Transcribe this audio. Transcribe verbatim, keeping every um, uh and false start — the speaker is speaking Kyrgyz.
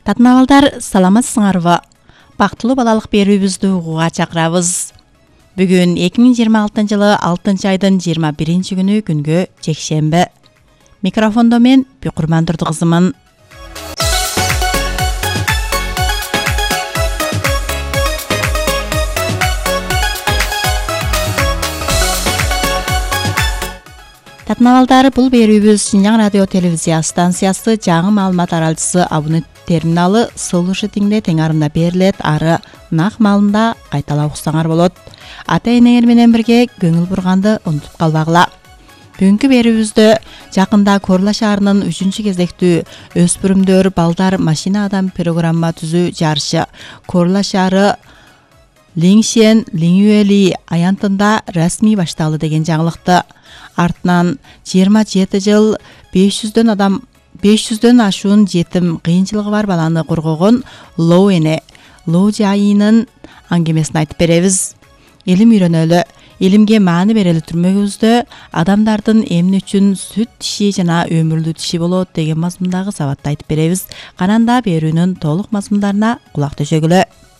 Татнабалдар саламатсыңарбы? Бактылуу балалык берүүбүздү угууга чакырабыз. Бүгүн эки миң жыйырма алтынчы жылы алтынчы айдын жыйырма биринчи күнү күнгө жекшемби. Микрофондо мен Бүйкурман Турдукызымын. Татнабалдар, бул берүүбүз Шинжаң радио телевизия станциясы жаңы маалымат аралчысы абунет терминалы слушатиңде теңарында берилет, ары нак маалында кайталап уксаңар болот. Ата-энеңер менен бирге көңүл бурганды унутуп калбагыла. Бүгүнкү берүүбүздө жакында Корла шаарынын үчүнчү кезектүү өспүрүмдөр балдар машина адам программа түзүү жарышы Корла шаары Лиңшен Лиңюэли аянтында расмий башталды деген жаңылыкты. Артынан жыйырма жети жыл беш жүздөн адам беш жүздөн ашуун жетим кыйынчылыгы бар баланы коргогон Лоуэне Лоу жайынын аңгемесин айтып беребиз. Илим үйрөнөлү, илимге маани берели түрмөгүбүздө адамдардын эмне үчүн сүт тиши жана өмүрлүү тиши болот деген мазмундагы сабатты айтып беребиз. Кананда берүүнүн толук мазмундарына кулак төшөгүлө.